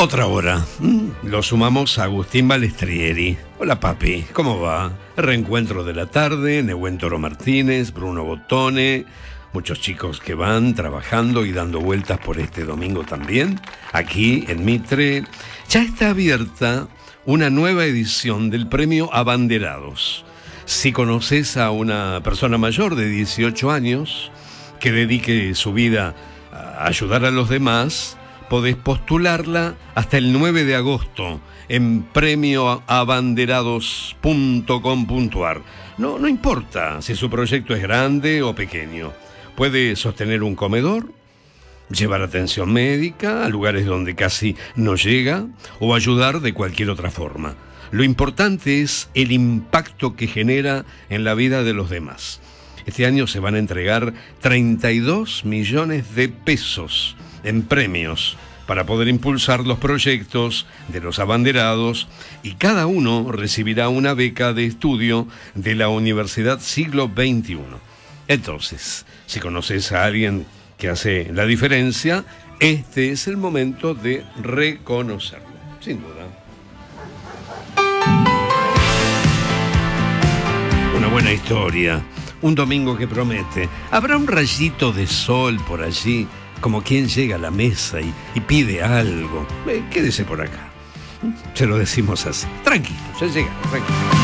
Otra hora. Lo sumamos a Agustín Balestrieri. Hola papi, ¿cómo va? Reencuentro de la tarde, Nehuen Toro Martínez, Bruno Bottone, muchos chicos que van trabajando y dando vueltas por este domingo también. Aquí en Mitre ya está abierta una nueva edición del premio Abanderados. Si conoces a una persona mayor de 18 años que dedique su vida a ayudar a los demás, podés postularla hasta el 9 de agosto en premioabanderados.com.ar. No importa si su proyecto es grande o pequeño. Puede sostener un comedor, llevar atención médica a lugares donde casi no llega o ayudar de cualquier otra forma. Lo importante es el impacto que genera en la vida de los demás. Este año se van a entregar 32 millones de pesos en premios para poder impulsar los proyectos de los abanderados, y cada uno recibirá una beca de estudio de la Universidad Siglo XXI. Entonces, si conoces a alguien que hace la diferencia, este es el momento de reconocerlo, sin duda. Una buena historia, un domingo que promete. Habrá un rayito de sol por allí, como quien llega a la mesa y pide algo. Quédese por acá. Se lo decimos así. Tranquilo, ya llega, tranquilo.